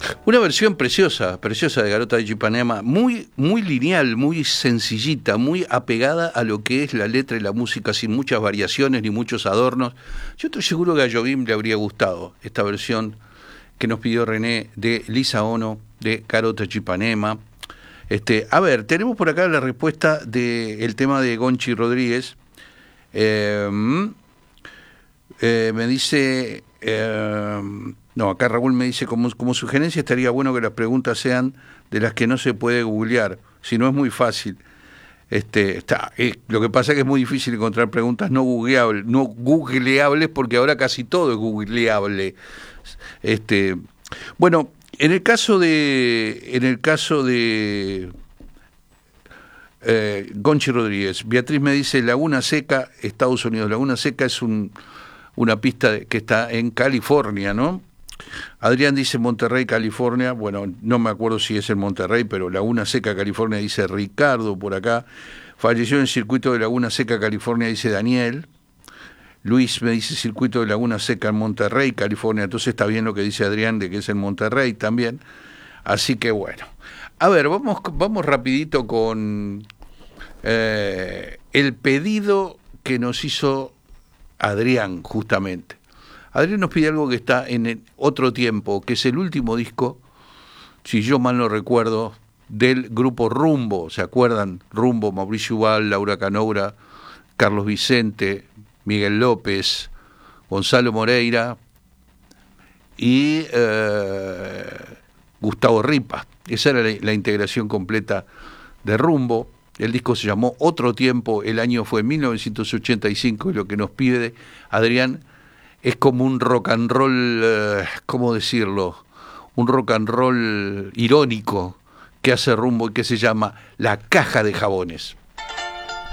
Una versión preciosa, preciosa de Garota de Ipanema, muy, muy lineal, muy sencillita, muy apegada a lo que es la letra y la música, sin muchas variaciones ni muchos adornos. Yo estoy seguro que a Jobim le habría gustado esta versión que nos pidió René de Lisa Ono, de Garota de Ipanema. A ver, tenemos por acá la respuesta del tema de Gonchi Rodríguez. Me dice... no, acá Raúl me dice, como sugerencia estaría bueno que las preguntas sean de las que no se puede googlear, si no es muy fácil. Lo que pasa es que es muy difícil encontrar preguntas no googleables, porque ahora casi todo es googleable. Bueno, en el caso de Gonchi Rodríguez, Beatriz me dice Laguna Seca, Estados Unidos. Laguna Seca es una pista que está en California, ¿no? Adrián dice Monterrey, California. Bueno, no me acuerdo si es en Monterrey, pero Laguna Seca, California, dice Ricardo por acá. Falleció en el circuito de Laguna Seca, California, dice Daniel. Luis me dice circuito de Laguna Seca en Monterrey, California. Entonces está bien lo que dice Adrián de que es en Monterrey también. Así que bueno. A ver, vamos rapidito con el pedido que nos hizo Adrián, justamente. Adrián nos pide algo que está en el Otro Tiempo, que es el último disco, si yo mal no recuerdo, del grupo Rumbo. ¿Se acuerdan? Rumbo, Mauricio Ubal, Laura Canoura, Carlos Vicente, Miguel López, Gonzalo Moreira y Gustavo Ripa. Esa era la integración completa de Rumbo. El disco se llamó Otro Tiempo, el año fue 1985, y lo que nos pide Adrián es como un rock and roll, ¿cómo decirlo? Un rock and roll irónico que hace Rumbo y que se llama La Caja de Jabones.